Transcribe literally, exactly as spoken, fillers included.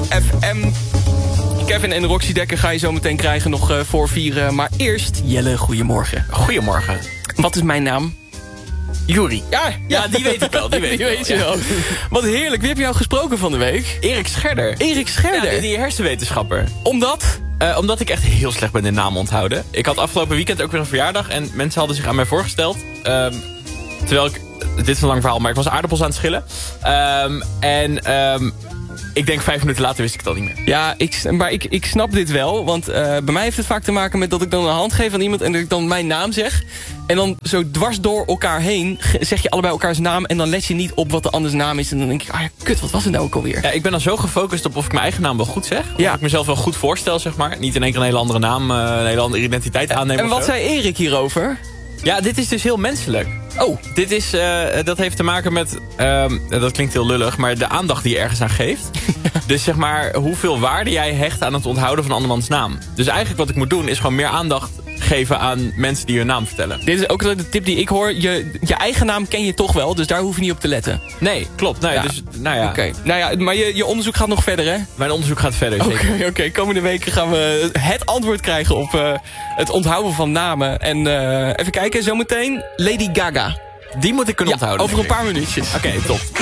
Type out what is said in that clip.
F M. Kevin en Roxy Dekker ga je zo meteen krijgen nog uh, voor vieren. Maar eerst, Jelle, goedemorgen. Goedemorgen. Wat is mijn naam? Juri. Ja, ja, die weet ik wel. Die weet, die wel, weet je ja. wel. Wat heerlijk. Wie heb jou gesproken van de week? Erik Scherder. Erik Scherder? Ja, die, die hersenwetenschapper. Omdat? Uh, omdat ik echt heel slecht ben in naam onthouden. Ik had afgelopen weekend ook weer een verjaardag. En mensen hadden zich aan mij voorgesteld. Um, terwijl ik... Dit is een lang verhaal, maar ik was aardappels aan het schillen. Um, en... Um, Ik denk vijf minuten later wist ik het al niet meer. Ja, ik, maar ik, ik snap dit wel. Want uh, bij mij heeft het vaak te maken met dat ik dan een hand geef aan iemand... en dat ik dan mijn naam zeg. En dan zo dwars door elkaar heen zeg je allebei elkaars naam... en dan let je niet op wat de anders naam is. En dan denk ik, ah ja, kut, wat was het nou ook alweer? Ja, ik ben dan zo gefocust op of ik mijn eigen naam wel goed zeg. Of ja. ik mezelf wel goed voorstel, zeg maar. Niet in één keer een hele andere naam, uh, een hele andere identiteit aannemen. En wat zei Erik hierover? Ja, dit is dus heel menselijk. Oh. Dit is, uh, dat heeft te maken met, um, dat klinkt heel lullig, maar de aandacht die je ergens aan geeft. Dus zeg maar, hoeveel waarde jij hecht aan het onthouden van andermans naam. Dus eigenlijk wat ik moet doen is gewoon meer aandacht geven aan mensen die hun naam vertellen. Dit is ook de tip die ik hoor. Je, je eigen naam ken je toch wel, dus daar hoef je niet op te letten. Nee, klopt. Nee, ja. Dus, nou ja. Oké. Nou ja, maar je, je onderzoek gaat nog verder, hè? Mijn onderzoek gaat verder, Oké, zeker. okay, okay. Komende weken gaan we het antwoord krijgen op uh, het onthouden van namen. En uh, even kijken, zometeen Lady Gaga. Die moet ik kunnen ja, onthouden. over een paar minuutjes. Oké, okay, top.